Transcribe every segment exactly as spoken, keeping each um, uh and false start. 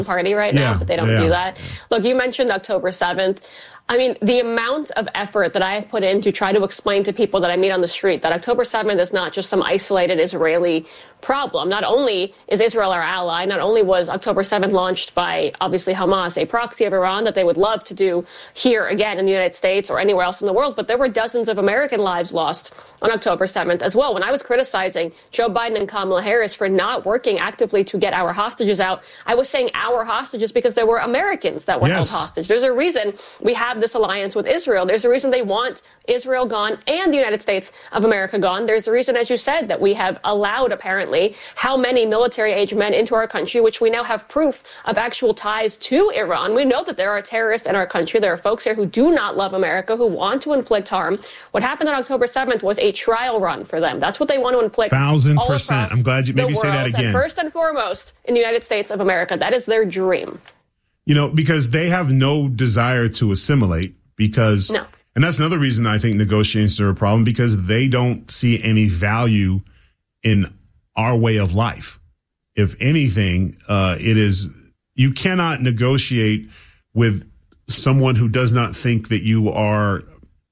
party right now, yeah, but they don't yeah. do that. Look, you mentioned October seventh. I mean, the amount of effort that I have put in to try to explain to people that I meet on the street that October seventh is not just some isolated Israeli problem. Not only is Israel our ally, not only was October seventh launched by, obviously, Hamas, a proxy of Iran that they would love to do here again in the United States or anywhere else in the world, but there were dozens of American lives lost on October seventh as well. When I was criticizing Joe Biden and Kamala Harris for not working actively to get our hostages out, I was saying our hostages because there were Americans that were yes. held hostage. There's a reason we have this alliance with Israel. There's a reason they want Israel gone and the United States of America gone. There's a reason, as you said, that we have allowed, apparently, how many military-age men into our country, which we now have proof of actual ties to Iran. We know that there are terrorists in our country. There are folks here who do not love America, who want to inflict harm. What happened on October seventh was a trial run for them. That's what they want to inflict. Thousand percent. I'm glad you maybe say that again. And first and foremost, in the United States of America, that is their dream. You know, because they have no desire to assimilate. Because, no. And that's another reason I think negotiations are a problem, because they don't see any value in our way of life. If anything, uh, it is, you cannot negotiate with someone who does not think that you are,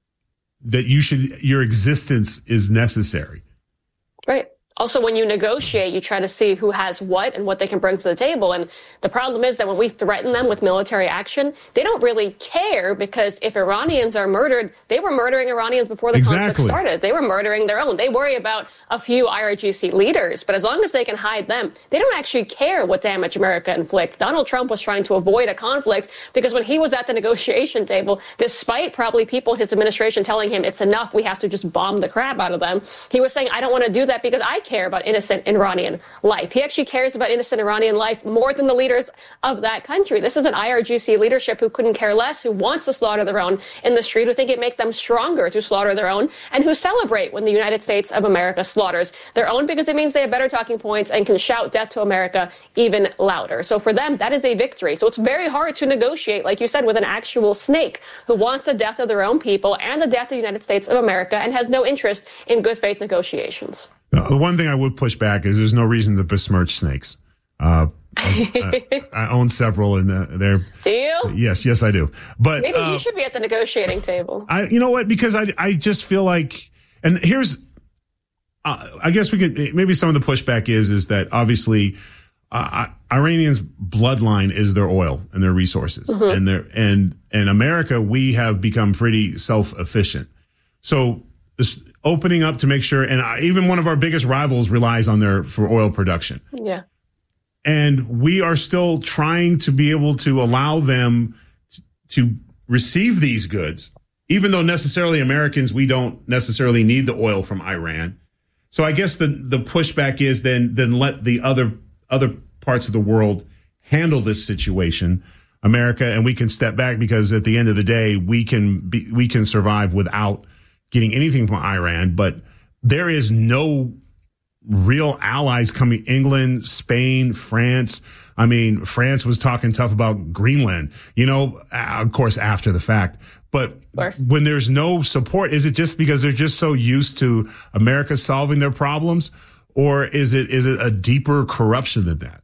that you should, your existence is necessary. Right. Also, when you negotiate, you try to see who has what and what they can bring to the table. And the problem is that when we threaten them with military action, they don't really care, because if Iranians are murdered, they were murdering Iranians before the exactly. conflict started. They were murdering their own. They worry about a few I R G C leaders, but as long as they can hide them, they don't actually care what damage America inflicts. Donald Trump was trying to avoid a conflict because when he was at the negotiation table, despite probably people in his administration telling him it's enough, we have to just bomb the crap out of them, he was saying, I don't want to do that because I care about innocent Iranian life. He actually cares about innocent Iranian life more than the leaders of that country. This is an I R G C leadership who couldn't care less, who wants to slaughter their own in the street, who think it make them stronger to slaughter their own, and who celebrate when the United States of America slaughters their own because it means they have better talking points and can shout death to America even louder. So for them, that is a victory. So it's very hard to negotiate, like you said, with an actual snake who wants the death of their own people and the death of the United States of America and has no interest in good faith negotiations. The one thing I would push back is there's no reason to besmirch snakes. Uh, I, I own several, and uh, they're. Do you? Yes, yes, I do. But maybe uh, you should be at the negotiating table. I, you know what? Because I, I just feel like, and here's, uh, I guess we could maybe some of the pushback is is that obviously, uh, Iranians' bloodline is their oil and their resources, mm-hmm. and their and and America, we have become pretty self-efficient. So this opening up to make sure, and I, even one of our biggest rivals relies on their for oil production. Yeah. And we are still trying to be able to allow them t- to receive these goods, even though necessarily Americans, we don't necessarily need the oil from Iran. So I guess the, the pushback is then, then let the other, other parts of the world handle this situation, America, and we can step back, because at the end of the day, we can be, we can survive without getting anything from Iran. But there is no real allies coming. England, Spain, France. I mean, France was talking tough about Greenland, you know, of course, after the fact. But when there's no support, is it just because they're just so used to America solving their problems? Or is it is it a deeper corruption than that?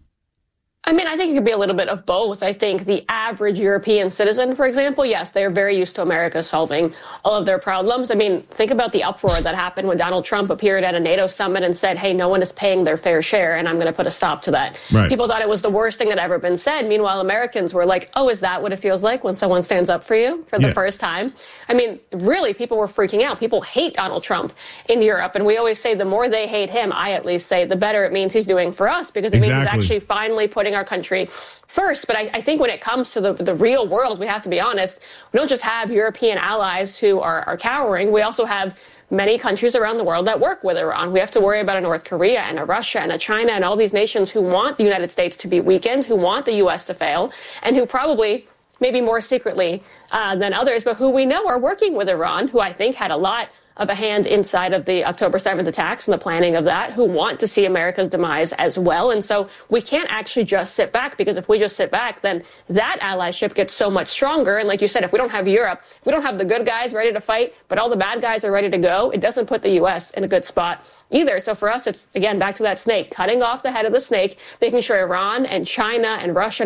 I mean, I think it could be a little bit of both. I think the average European citizen, for example, yes, they are very used to America solving all of their problems. I mean, think about the uproar that happened when Donald Trump appeared at a NATO summit and said, hey, no one is paying their fair share, and I'm going to put a stop to that. Right. People thought it was the worst thing that ever been said. Meanwhile, Americans were like, oh, is that what it feels like when someone stands up for you for the yeah. first time? I mean, really, people were freaking out. People hate Donald Trump in Europe. And we always say the more they hate him, I at least say, the better it means he's doing for us, because it exactly. means he's actually finally putting our country first. But I, I think when it comes to the, the real world, we have to be honest. We don't just have European allies who are, are cowering. We also have many countries around the world that work with Iran. We have to worry about a North Korea and a Russia and a China and all these nations who want the United States to be weakened, who want the U S to fail, and who probably, maybe more secretly uh, than others, but who we know are working with Iran, who I think had a lot of a hand inside of the October seventh attacks and the planning of that, who want to see America's demise as well. And so we can't actually just sit back, because if we just sit back, then that allyship gets so much stronger. And like you said, if we don't have Europe, if we don't have the good guys ready to fight, but all the bad guys are ready to go, it doesn't put the U S in a good spot either. So for us, it's, again, back to that snake, cutting off the head of the snake, making sure Iran and China and Russia